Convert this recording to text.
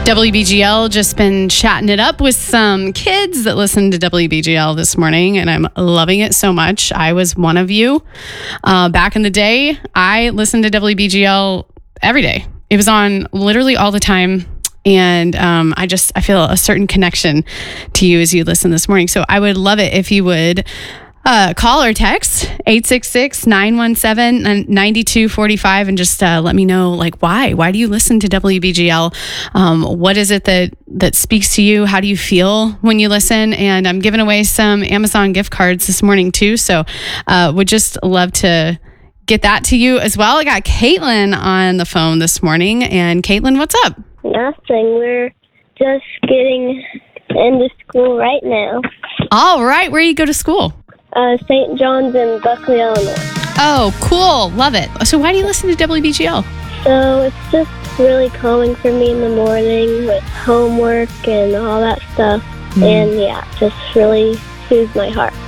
WBGL, just been chatting it up with some kids that listen to WBGL this morning, and I'm loving it so much. I was one of you. Back in the day, I listened to WBGL every day. It was on literally all the time. And I feel a certain connection to you as you listen this morning. So I would love it if you would call or text 866-917-9245 and just let me know, like, why do you listen to WBGL? What is it that speaks to you? How do you feel when you listen? And I'm giving away some Amazon gift cards this morning too. So would just love to get that to you as well. I got Caitlin on the phone this morning. And Caitlin, what's up? Nothing. We're just getting into school right now. All right. Where do you go to school? St. John's in Buckley, Illinois. Oh, cool. Love it. So why do you listen to WBGL? So it's just really calming for me in the morning with homework and all that stuff. And yeah, just really soothes my heart.